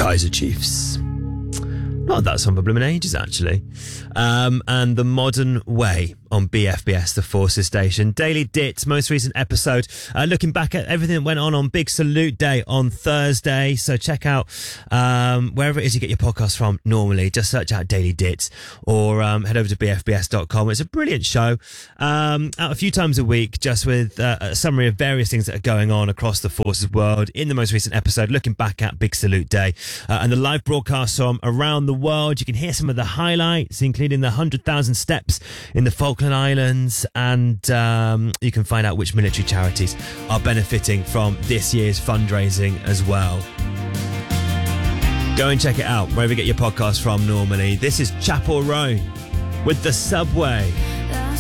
Kaiser Chiefs. Not that song for blooming ages, actually. And The Modern Way on BFBS, the Forces station. Daily Dit's most recent episode, looking back at everything that went on Big Salute Day on Thursday. So check out wherever it is you get your podcast from normally. Just search out Daily Dit's or head over to bfbs.com. It's a brilliant show, out a few times a week, just with a summary of various things that are going on across the Forces world. In the most recent episode, looking back at Big Salute Day and the live broadcasts from around the world. You can hear some of the highlights, including the 100,000 steps in the Falkland Islands, and you can find out which military charities are benefiting from this year's fundraising as well. Go and check it out wherever you get your podcast from normally. This is Chapel Roan with The Subway.